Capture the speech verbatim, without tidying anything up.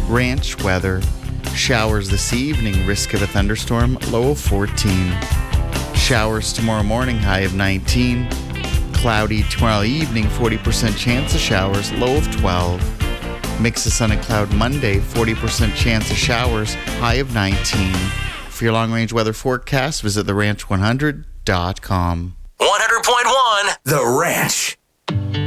Ranch weather. Showers this evening, risk of a thunderstorm, low of fourteen. Showers tomorrow morning, high of nineteen. Cloudy tomorrow evening, forty percent chance of showers, low of twelve. Mix of sun and cloud Monday, forty percent chance of showers, high of nineteen. For your long-range weather forecast, visit the ranch one hundred dot com. one hundred point one The Ranch.